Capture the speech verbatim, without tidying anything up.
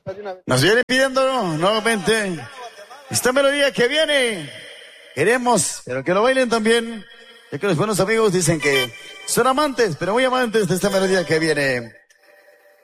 Nos viene pidiendo nuevamente esta melodía que viene. Queremos, pero que lo bailen también, ya que los buenos amigos dicen que son amantes, pero muy amantes de esta melodía que viene.